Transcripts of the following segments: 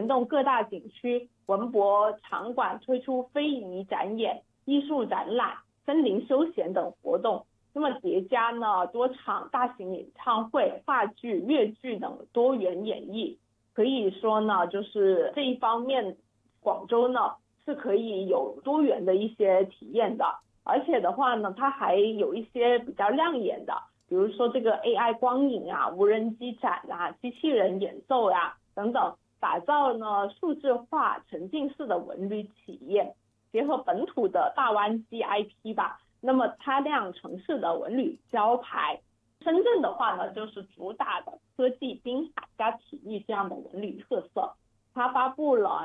联动各大景区文博场馆推出非遗展演、艺术展览、森林休闲等活动。那么叠加呢多场大型演唱会、话剧、粤剧等多元演绎，可以说呢就是这一方面广州呢是可以有多元的一些体验的。而且的话呢，它还有一些比较亮眼的，比如说这个 AI 光影啊、无人机展啊、机器人演奏啊等等，打造呢数字化沉浸式的文旅体验，结合本土的大湾区 IP 吧，那么擦亮城市的文旅招牌。深圳的话呢，就是主打的科技、滨海加体育这样的文旅特色，它发布了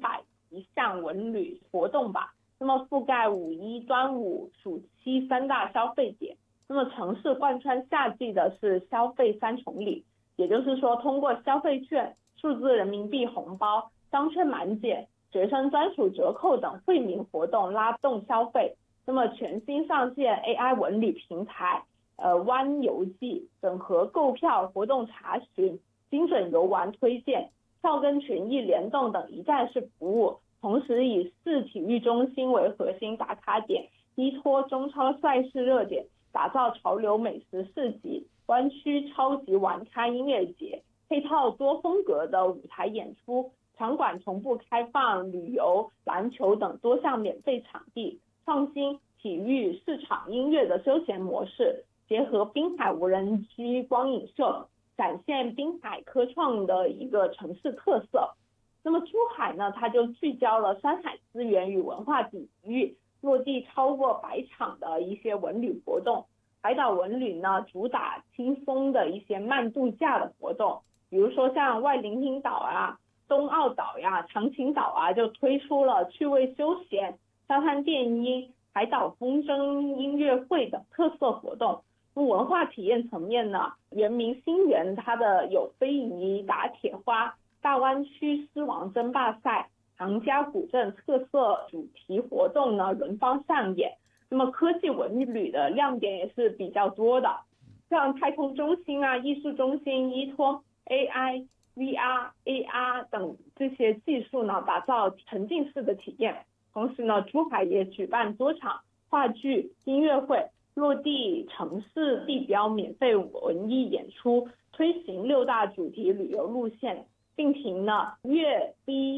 201项文旅活动吧。那么覆盖五一、端午、暑期3大消费点。那么城市贯穿夏季的是消费3重礼，也就是说通过消费券、数字人民币红包、商圈满减、学生专属折扣等惠民活动拉动消费。那么全新上线 AI 文旅平台湾游记，整合购票、活动查询、精准游玩推荐、票根权益联动等一站式服务。同时以市体育中心为核心打卡点，依托中超赛事热点，打造潮流美食市集、湾区超级玩咖音乐节，配套多风格的舞台演出，场馆同步开放旅游、篮球等多项免费场地，创新体育、市场、音乐的休闲模式，结合滨海无人机光影秀，展现滨海科创的一个城市特色。那么珠海呢，它就聚焦了山海资源与文化底蕴，落地超过100场的一些文旅活动。海岛文旅呢，主打轻松的一些慢度假的活动，比如说像外伶仃岛啊、东澳岛呀、长青岛啊，就推出了趣味休闲、沙滩电音、海岛风筝音乐会等特色活动。文化体验层面呢，圆明新园它的有非遗打铁花、大湾区狮王争霸赛、杭嘉古镇特色主题活动呢轮番上演。那么科技文旅的亮点也是比较多的，像太空中心啊、艺术中心依托 AI、VR、AR 等这些技术呢，打造沉浸式的体验。同时呢，珠海也举办多场话剧、音乐会，落地城市地标免费文艺演出，推行6大主题旅游路线，并凭呢粤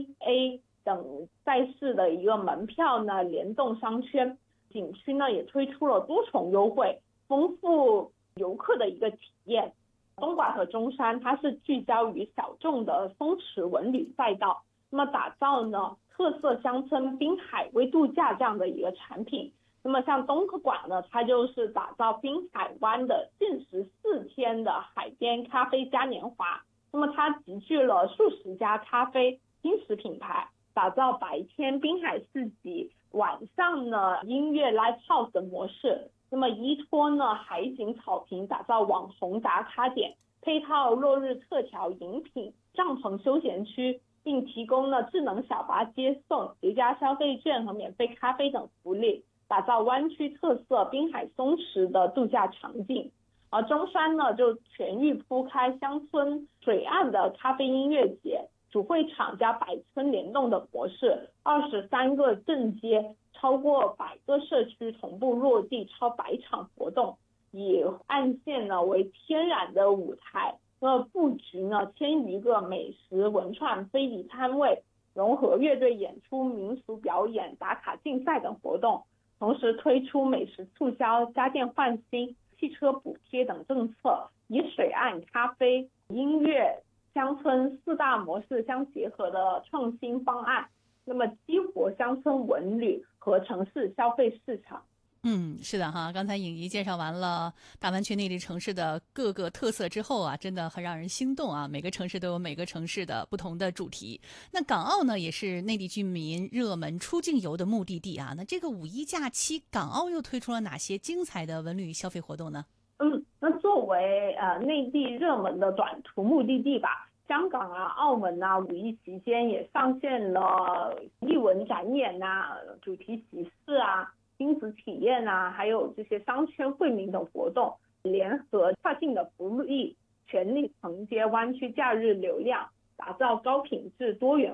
BA 等赛事的一个门票呢联动商圈。景区呢也推出了多重优惠，丰富游客的一个体验。东莞和中山它是聚焦于小众的松弛文旅赛道，那么打造呢特色乡村滨海微度假这样的一个产品。那么像东莞呢，它就是打造滨海湾的限时4天的海边咖啡嘉年华。那么它集聚了数十家咖啡轻食品牌，打造白天滨海市集，晚上呢音乐 live house 的模式。那么依托呢海景草坪，打造网红打卡点，配套落日特调饮品、帐篷休闲区，并提供了智能小巴接送、叠加消费券和免费咖啡等福利，打造湾区特色滨海松弛的度假场景。而中山呢就全域铺开乡村水岸的咖啡音乐节，主会场加百村联动的模式，23个镇街，超过100个社区同步落地超100场活动，以岸线呢为天然的舞台，那布局呢1000余个美食文创非遗摊位，融合乐队演出、民俗表演、打卡竞赛等活动，同时推出美食促销、家电换新、汽车补贴等政策，以水岸、咖啡、音乐、乡村4大模式相结合的创新方案，那么激活乡村文旅和城市消费市场。 是的哈，刚才颖怡介绍完了大湾区内地城市的各个特色之后啊，真的很让人心动啊！每个城市都有每个城市的不同的主题。那港澳呢，也是内地居民热门出境游的目的地啊。那这个五一假期，港澳又推出了哪些精彩的文旅消费活动呢？ 那作为内地热门的短途目的地吧，香港啊、澳门啊，五一期间也上线了艺文展演啊、主题集市啊、亲子体验啊，还有这些商圈惠民等活动，联合跨境的福利，全力承接湾区假日流量，打造高品质多元